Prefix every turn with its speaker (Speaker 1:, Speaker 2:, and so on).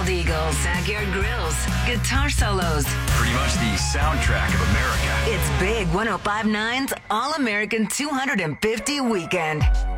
Speaker 1: Bald Eagles, backyard grills, guitar solos.
Speaker 2: Pretty much the soundtrack of America.
Speaker 1: It's Big 105.9's All-American 250 Weekend.